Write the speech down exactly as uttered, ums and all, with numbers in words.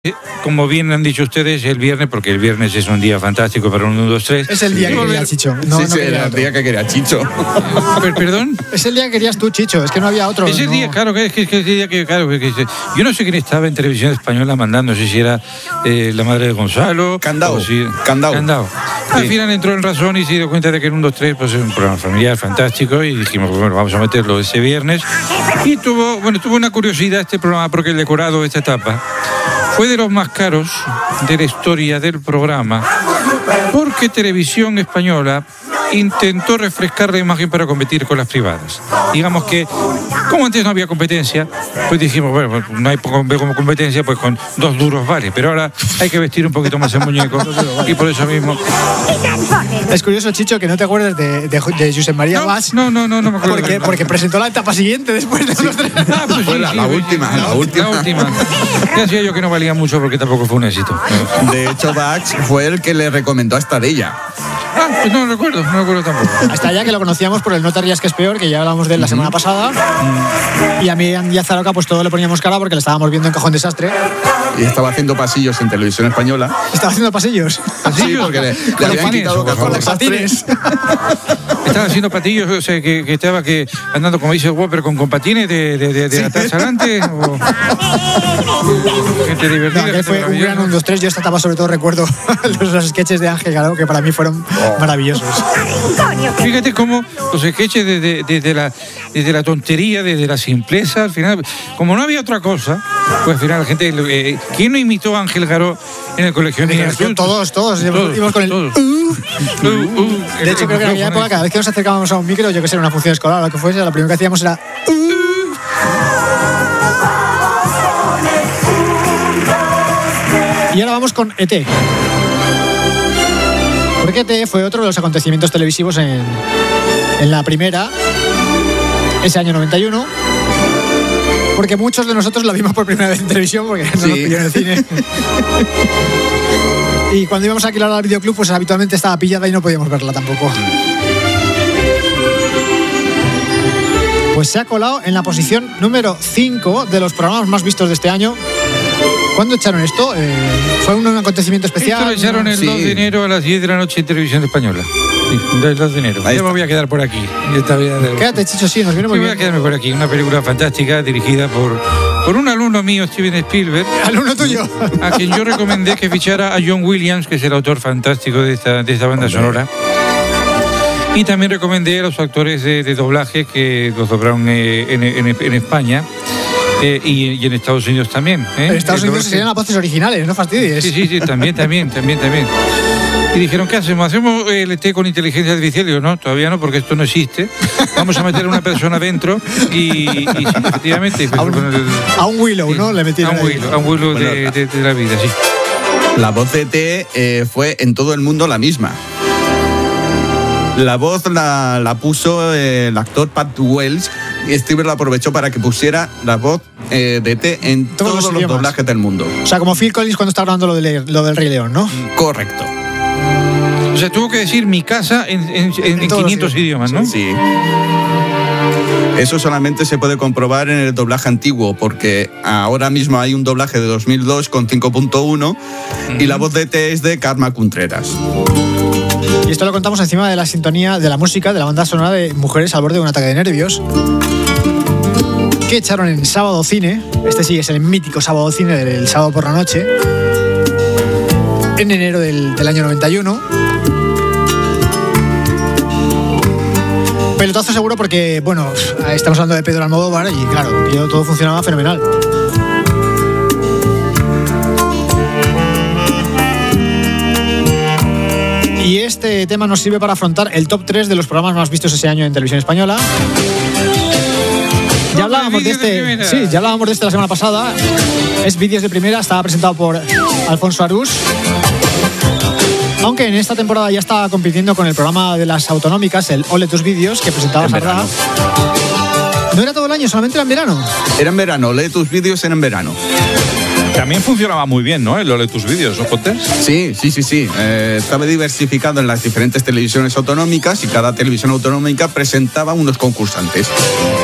Como bien han dicho ustedes, el viernes, porque el viernes es un día fantástico para un uno, dos, tres. Es el día que quería Chicho. No, sí, no sí, quería el otro. día que quería Chicho. Per, ¿Perdón? Es el día que querías tú, Chicho. Es que no había otro. Es el no. día, claro, que es que es el día que, claro, que, que, yo no sé quién estaba en televisión española mandando, no sé si era eh, la madre de Gonzalo. Candao. O si, Candao. Candao. Sí. Al final entró en razón y se dio cuenta de que el uno, dos, tres pues, es un programa familiar fantástico y dijimos, bueno, vamos a meterlo ese viernes. Y tuvo, bueno, tuvo una curiosidad este programa porque el decorado de esta etapa fue de los más caros de la historia del programa, porque Televisión Española intentó refrescar la imagen para competir con las privadas. Digamos que, como antes no había competencia, pues dijimos, bueno, no hay como competencia, pues con dos duros vale, pero ahora hay que vestir un poquito más el muñeco, y por eso mismo... Es curioso, Chicho, que no te acuerdes de, de, de Josep María No, Bas. no, no, no, no me acuerdo. Porque, porque presentó la etapa siguiente después de los tres. Ah, pues Fue sí, la- sí, la sí, última, sí, la última. La última. Ya decía yo que no valía mucho porque tampoco fue un éxito. De hecho, Bax fue el que le recomendó a Estadella. Ah, pues no recuerdo, no recuerdo tampoco. Hasta allá que lo conocíamos por el No te rías que es peor, que ya hablamos de él la semana pasada. Y a mí y a Zaroca pues todo le poníamos cara porque le estábamos viendo en Cajón Desastre. Y estaba haciendo pasillos en Televisión Española. Estaba haciendo pasillos. Sí, porque le, le Con habían patines, quitado o con Cajón Con Desastre. patines. Estaba haciendo patillos, o sea, que, que estaba que andando, como dice Whopper, con, con patines de, de, de, de atrás adelante. O... Gente divertida. No, que gente fue un gran maravillosa. uno, dos, tres. Yo esta etapa sobre todo recuerdo los, los sketches de Ángel Garau, que para mí fueron maravillosos. Fíjate cómo los sketches desde de, de la, desde la tontería, desde la simpleza, al final, como no había otra cosa, pues al final la gente... Eh, ¿Quién no imitó a Ángel Garau en el colegio? Ni Jesús. Todos, todos. Todos, Íbamos con el... todos. "Uh". Uh, uh, De hecho, creo que en aquella época, cada vez que nos acercábamos a un micro, yo que sé, era una función escolar o lo que fuese, lo primero que hacíamos era... "Uh". Y ahora vamos con E T. Porque E T fue otro de los acontecimientos televisivos en, en la primera, ese año noventa y uno. Porque muchos de nosotros la vimos por primera vez en televisión, porque no Sí. nos pilló en el cine. Y cuando íbamos a alquilar al videoclub, pues habitualmente estaba pillada y no podíamos verla tampoco. Pues se ha colado en la posición número cinco de los programas más vistos de este año. ¿Cuándo echaron esto? Eh, ¿Fue un acontecimiento especial? Esto lo echaron el Sí. dos de enero a las diez de la noche en Televisión Española. Sí, el dos de enero. Ahí Yo me está. voy a quedar por aquí. Esta vida de... Quédate, Chicho, sí, nos viene Sí, muy voy a bien. quedarme por aquí. Una película fantástica dirigida por, por un alumno mío, Steven Spielberg, Alumno tuyo. a quien yo recomendé que fichara a John Williams, que es el autor fantástico de esta, de esta banda Hombre. sonora. Y también recomendé a los actores de, de doblaje que los doblaron eh, en, en- en España eh, y, y en Estados Unidos también. ¿eh? En Estados El Unidos doblaje- serían las voces originales, no fastidies. Sí, sí, sí, también, también, también, también. Y dijeron, ¿qué hacemos? ¿Hacemos el té con inteligencia artificial? Y yo, no, todavía no, porque esto no existe. Vamos a meter a una persona dentro y, y sí, efectivamente... A un, con el- a un Willow, sí, ¿no? Le metieron a un ahí. Willow, a un Willow de, Bueno, de- de la vida, sí. La voz de E T eh, fue en todo el mundo la misma. La voz la, la puso eh, el actor Pat Wells y Spielberg la aprovechó para que pusiera la voz eh, de E T en Todos todos, los los, idiomas. doblajes del mundo. O sea, como Phil Collins cuando está grabando lo, de, lo del Rey León, ¿no? Correcto. O sea, tuvo que decir mi casa en, en- en- en todos los quinientos idiomas, ¿no? Sí. Eso solamente se puede comprobar en el doblaje antiguo, porque ahora mismo hay un doblaje de dos mil dos con cinco punto uno y la voz de E T es de Karma Contreras. Y esto lo contamos encima de la sintonía de la música de la banda sonora de Mujeres al borde de un ataque de nervios, que echaron en Sábado Cine. Este sí es el mítico Sábado Cine del sábado por la noche, en enero del, del año noventa y uno. Pelotazo seguro porque, bueno, estamos hablando de Pedro Almodóvar y claro, aquello todo funcionaba fenomenal. Y este tema nos sirve para afrontar el top tres de los programas más vistos ese año en Televisión Española. Ya hablábamos de Vídeos de este, primera. sí, ya hablábamos de este la semana pasada. Es Vídeos de Primera, estaba presentado por Alfonso Arús. Aunque en esta temporada ya estaba compitiendo con el programa de las autonómicas, el Ole tus vídeos, que presentaba En Sardá. verano. No era todo el año, solamente era en verano. Era en verano, lee tus vídeos en verano. También funcionaba muy bien, ¿no? Lo de tus vídeos, ¿no, Potter? Sí, sí, sí, sí. Eh, estaba diversificado en las diferentes televisiones autonómicas y cada televisión autonómica presentaba unos concursantes.